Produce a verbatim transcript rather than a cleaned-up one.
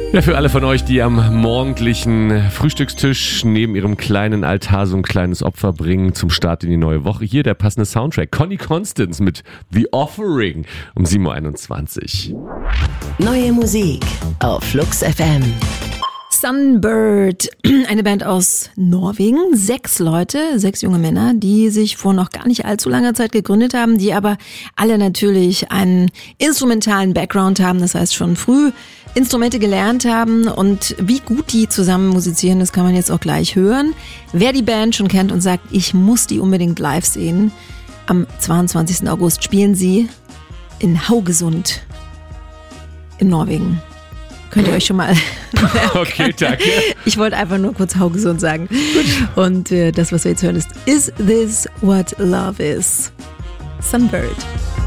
Ja, für alle von euch, die am morgendlichen Frühstückstisch neben ihrem kleinen Altar so ein kleines Opfer bringen zum Start in die neue Woche. Hier der passende Soundtrack. Connie Constance mit The Offering um sieben Uhr einundzwanzig. Neue Musik auf Flux F M. Sunbird, eine Band aus Norwegen. Sechs Leute, sechs junge Männer, die sich vor noch gar nicht allzu langer Zeit gegründet haben, die aber alle natürlich einen instrumentalen Background haben, das heißt schon früh Instrumente gelernt haben, und wie gut die zusammen musizieren, das kann man jetzt auch gleich hören. Wer die Band schon kennt und sagt, ich muss die unbedingt live sehen, am zweiundzwanzigsten August spielen sie in Haugesund in Norwegen. Könnt ihr euch schon mal... Okay, danke. Ich wollte einfach nur kurz Haugesund sagen. Und äh, das, was wir jetzt hören, ist Is This What Love Is? Sunbird.